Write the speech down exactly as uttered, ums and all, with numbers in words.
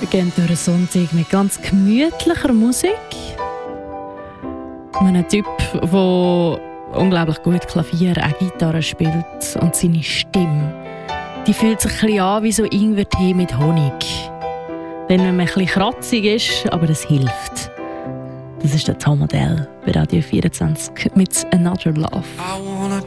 Wir gehen durch einen Sonntag mit ganz gemütlicher Musik. Ein Typ, der unglaublich gut Klavier, auch Gitarre spielt. Und seine Stimme, die fühlt sich ein bisschen an wie so Ingwertee mit Honig. Wenn man ein bisschen kratzig ist, aber das hilft. Das ist der Tom Odell bei Radio vierundzwanzig mit «Another Love».